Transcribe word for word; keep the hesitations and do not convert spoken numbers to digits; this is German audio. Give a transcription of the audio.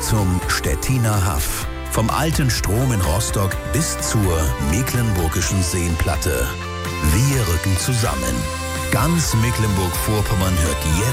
zum Stettiner Haff. Vom alten Strom in Rostock bis zur Mecklenburgischen Seenplatte. Wir rücken zusammen. Ganz Mecklenburg-Vorpommern hört jetzt